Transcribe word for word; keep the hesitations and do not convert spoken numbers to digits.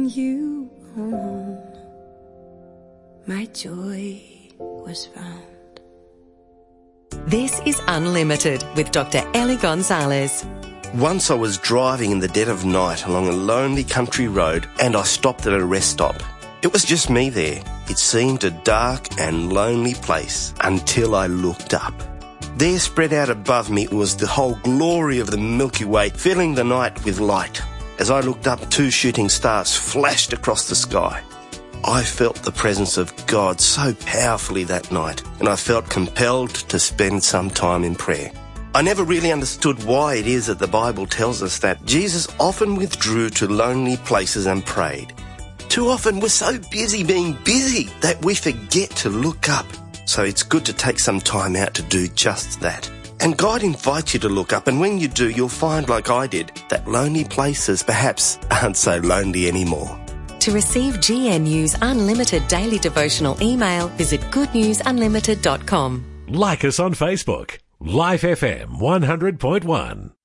in you alone, my joy was found. This is Unlimited with Doctor Ellie Gonzalez. Once I was driving in the dead of night along a lonely country road and I stopped at a rest stop. It was just me there. It seemed a dark and lonely place until I looked up. There, spread out above me, was the whole glory of the Milky Way, filling the night with light. As I looked up, two shooting stars flashed across the sky. I felt the presence of God so powerfully that night, and I felt compelled to spend some time in prayer. I never really understood why it is that the Bible tells us that Jesus often withdrew to lonely places and prayed. Too often we're so busy being busy that we forget to look up. So it's good to take some time out to do just that. And God invites you to look up, and when you do, you'll find, like I did, that lonely places perhaps aren't so lonely anymore. To receive G N U's unlimited daily devotional email, visit good news unlimited dot com. Like us on Facebook. Life F M one hundred point one.